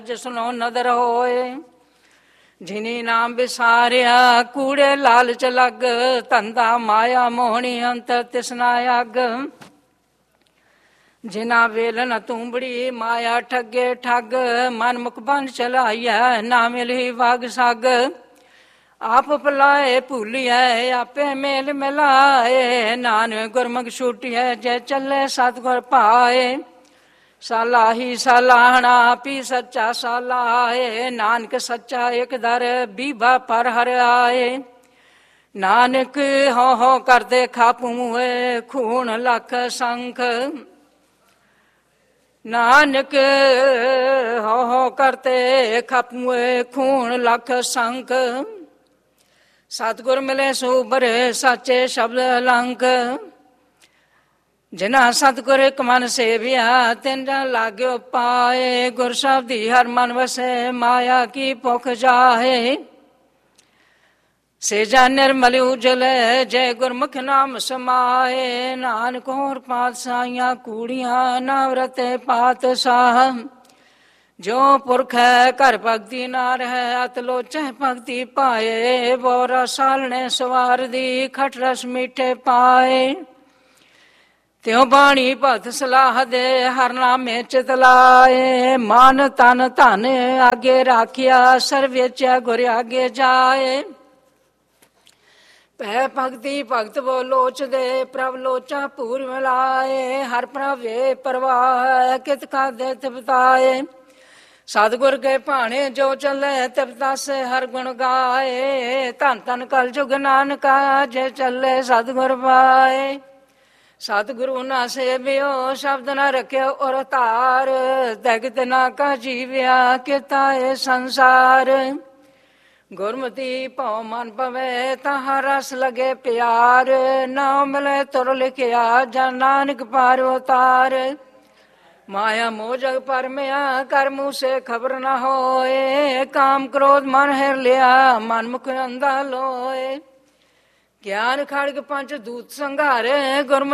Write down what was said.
ਜਿਸਨੋਂ ਨਦਰ ਹੋਏ। ਜਿਨੀ ਨਾਮ ਵਿਸਾਰਿਆ ਕੂੜੇ ਲਾਲਚ ਲੱਗ, ਧੰਦਾ ਮਾਇਆ ਮੋਹਣੀ ਅੰਤਰ ਤਿਸਨਾ ਅੱਗ। ਜਿਨਾ ਵੇਲਨ ਤੂੰਬੜੀ ਮਾਇਆ ਠੱਗੇ ਠੱਗ, ਮਨ ਮੁਖ ਬੰਨ ਚਲਾਈਐ ਨਾ ਮਿਲੀ ਵਗ ਸਗ। ਆਪ ਭੁਲਾਏ ਭੁਲੀਐ ਆਪੇ ਮੇਲ ਮਿਲਾਏ, ਨਾਨਕ ਗੁਰਮੁਖ ਛੂਟੀਐ ਜੇ ਚੱਲੇ ਸਤਿਗੁਰ ਭਾਏ। ਸਾਲਾਹੀ ਸਾਲਾਹਣਾ ਪੀ ਸੱਚਾ ਸਾਲਾਏ, ਨਾਨਕ ਸੱਚਾ ਇਕ ਦਰ ਬੀਬਾ ਪਰ ਹਰ ਆਏ। ਨਾਨਕ ਹੋ ਹੋ ਕਰਦੇ ਖਾਪੂਏ ਖੂਨ ਲੱਖ ਸੰਖ, ਨਾਨਕ ਹੋ ਹੋ ਕਰਤੇ ਖਾਪੂਏ ਖੂਨ ਲੱਖ ਸੰਖ। ਸਤਿਗੁਰ ਮਿਲੇ ਸੂਬਰ ਸਾਚੇ ਸ਼ਬਦ ਅਲੰਕ, ਜਿਨਾ ਸਤਿਗੁਰ ਇਕ ਮਨ ਸੇਵਿਆ ਤਿਨ ਜਨ ਲਾਗਿਓ ਪਾਏ। ਗੁਰ ਸ਼ਬਦੀ ਹਰ ਮਨ ਵਸੈ ਮਾਇਆ ਕੀ ਭੁਖ ਜਾਹੇ, ਸੇ ਜਾ ਨਿਰਮਲ ਉਜਲੇ ਜੈ ਗੁਰਮੁਖ ਨਾਮ ਸਮਾਏ। ਨਾਨਕ ਹੋਰ ਪਾਤਸ਼ਾਹੀਆਂ ਕੂੜੀਆਂ ਨਵਰਤੇ ਪਾਤਸ਼ਾਹ, ਜੋ ਪੁਰਖ ਹੈ ਘਰ ਭਗਤੀ ਨਾ ਰਹਿ ਅਤ ਲੋਚੈ ਭਗਤੀ ਪਾਏ। ਬੋਰਾ ਸਾਲਣੇ ਸਵਾਰ ਦੀ ਖਟ ਰਸ ਮੀਠੇ ਪਾਏ, ਤਿਉ ਬਾਣੀ ਭਗਤ ਸਲਾਹ ਦੇ ਹਰ ਨਾਮੇ ਚਿਤ ਲਾਏ। ਮਨ ਤਨ ਧਨ ਆਗੇ ਰਾਖਿਆ ਸਰ ਵੇਚਿਆ ਗੁਰ ਆਗੇ ਜਾਏ। ਭੈ ਭਗਤੀ ਭਗਤ ਬੋ ਲੋਚਦੇ ਪ੍ਰਭ ਲੋਚਾ ਪੂਰ ਮਿਲਾਏ। ਹਰ ਪ੍ਰਭ ਵੇ ਪ੍ਰਵਾਹ ਕਿਤ ਖਾਦੇ ਤਿਪਤਾਏ, ਸਤਿਗੁਰ ਕੇ ਭਾਣੇ ਜੋ ਚੱਲੇ ਤਿਪਤਾਸ ਹਰ ਗੁਣ ਗਾਏ। ਧੰਨ ਧੰਨ ਕਲ ਜੁਗ ਨਾਨਕਾ ਜੇ ਚੱਲੇ ਸਤਿਗੁਰ ਪਾਏ। ਸਤਿਗੁਰੂ ਨਾ ਸੇਵਿਓ ਸ਼ਬਦ ਨਾ ਰਖਿਓ ਔਰ ਧਾਰ, ਤੈਗਤ ਨਾ ਕਾ ਜੀਵਿਆ ਕੀਤਾ ਇਹ ਸੰਸਾਰ। ਗੁਰਮਤੀ ਭਉ ਮਨ ਪਵੇ ਤਾਹਾਂ ਰਸ ਲਗੇ ਪਿਆਰ, ਨਾਮ ਮਿਲੇ ਤੁਰ ਲਿਖਿਆ ਜਨ ਨਾਨਕ ਪਾਰ ਉਤਾਰ। ਮਾਇਆ ਮੋਹ ਜਗ ਪਰਮਿਆ ਕਰ ਮੂੰਹ ਸੇ ਖਬਰ ਨਾ ਹੋਏ, ਕਾਮ ਕ੍ਰੋਧ ਮਨ ਹਿਰ ਲਿਆ ਮਨ ਮੁਖ ਅੰਧਾ ਲੋਏ। ਗਿਆਨ ਖੜਗ ਪੰਚ ਦੂਤ ਸੰਘਾਰੇ, ਗੁਰਮੁਖ